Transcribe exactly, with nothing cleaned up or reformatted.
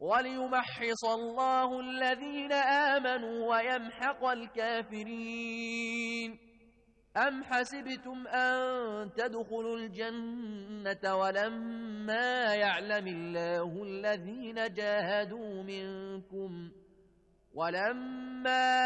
وليمحص الله الذين آمنوا ويمحق الكافرين. أم حسبتم أن تدخلوا الجنة ولما يعلم الله الذين جاهدوا منكم ولما